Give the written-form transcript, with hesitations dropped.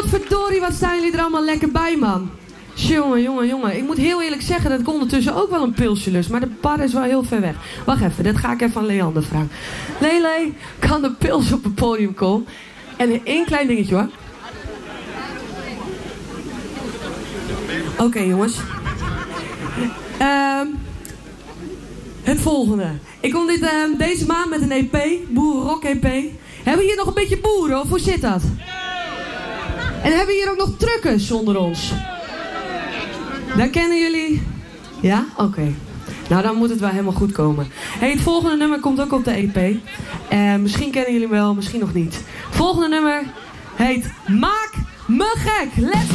Potverdorie, wat staan jullie er allemaal lekker bij, man. Jongen. Ik moet heel eerlijk zeggen dat ik ondertussen ook wel een pilsje lust. Maar de bar is wel heel ver weg. Wacht even, dat ga ik even aan Leander vragen. Lele, kan de pils op het podium komen? En één klein dingetje, hoor. Oké, jongens. Het volgende. Ik kom deze maand met een EP. Boerenrock EP. Hebben we hier nog een beetje boeren, of hoe zit dat? En hebben we hier ook nog truckers onder ons? Dat kennen jullie? Ja? Oké. Nou, dan moet het wel helemaal goed komen. Hey, het volgende nummer komt ook op de EP. Misschien kennen jullie hem wel, misschien nog niet. Het volgende nummer heet Maak me gek. Let's